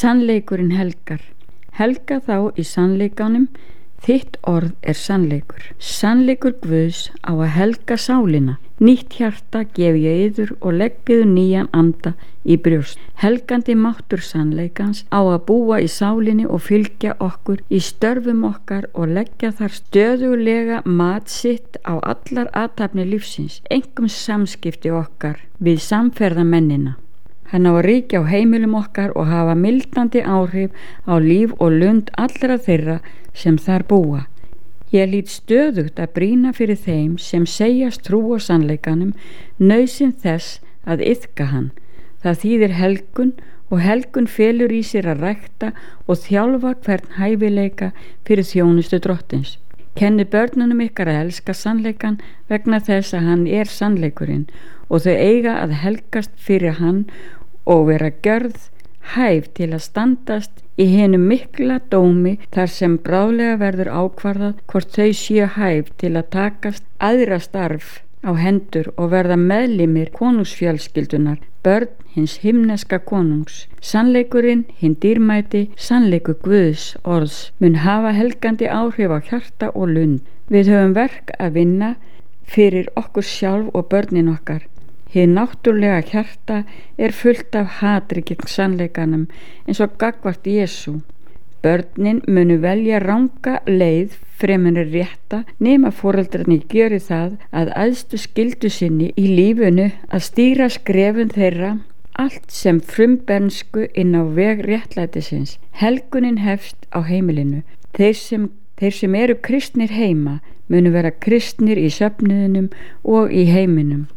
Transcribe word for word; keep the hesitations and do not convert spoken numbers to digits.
Sannleikurinn helgar. Helga þá í sannleikanum, þitt orð er sannleikur. Sannleikur Guðs á að helga sálina. Nýtt hjarta gef ég yður og leggiðu nýjan anda í brjóst. Helgandi máttur sannleikans á að búa í sálinni og fylgja okkur í störfum okkar og leggja þar stöðulega mat sitt á allar athafnir lífsins, einkum samskipti okkar við samferðamennina. Hann á að ríkja á heimilum okkar og hafa mildandi áhrif á líf og lund allra þeirra sem þar búa. Ég lít stöðugt að brýna fyrir þeim sem segjast trúa sannleikanum nauðsyn þess að iðka hann. Það þýðir helgun og helgun felur í sér að rækta og þjálfa hvern hæfileika fyrir þjónustu drottins. Kenni börnunum ykkar að elska sannleikan vegna þess að hann er sannleikurinn og þau eiga að helgast fyrir hann og vera gjörð hæf til að standast í hinum mikla dómi þar sem bráðlega verður ákvarðað hvort þau séu hæf til að takast aðra starf á hendur og verða meðlimir konungsfjölskyldunar, börn hins himneska konungs. Sannleikurinn, hinn dýrmæti, sannleikur Guðs orðs mun hafa helgandi áhrif á hjarta og lund. Við höfum verk að vinna fyrir okkur sjálf og börnin okkar. Hið náttúrlega hjarta er fullt af hatri gegn sannleikanum eins og gagnvart Jesú. Börnin munu velja ranga leið fremur en rétta nema foreldrarnir gjöri það að æðstu skyldu sinni í lífinu að stýra skrefun þeirra allt sem frumbernsku inn á veg réttlætisins. Helgunin hefst á heimilinu. Þeir sem, þeir sem eru kristnir heima munu vera kristnir í söfnuðinum og í heiminum.